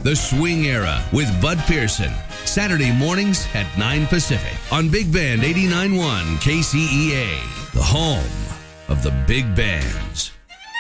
The Swing Era with Bud Pearson. Saturday mornings at 9 Pacific on Big Band 89.1 KCEA, the home of the big bands.